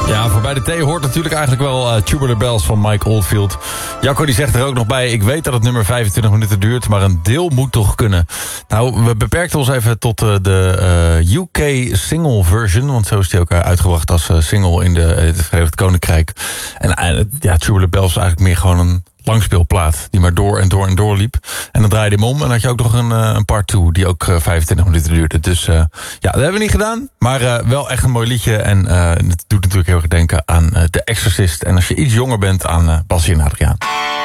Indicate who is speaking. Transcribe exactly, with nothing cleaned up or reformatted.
Speaker 1: Ja, voorbij de thee hoort natuurlijk eigenlijk wel uh, Tubular Bells van Mike Oldfield. Jacco die zegt er ook nog bij, ik weet dat het nummer vijfentwintig minuten duurt, maar een deel moet toch kunnen. Nou, we beperkten ons even tot uh, de uh, U K single version, want zo is die ook uh, uitgebracht als uh, single in de, uh, het Verenigd Koninkrijk. En uh, ja, Tubular Bells is eigenlijk meer gewoon een langspeelplaat die maar door en door en door liep. En dan draaide je hem om en dan had je ook nog een, uh, een part twee die ook uh, vijfentwintig minuten duurde. Dus uh, ja, dat hebben we niet gedaan, maar uh, wel echt een mooi liedje. En uh, het doet natuurlijk heel erg denken aan uh, The Exorcist. En als je iets jonger bent aan uh, Bassie en Adriaan.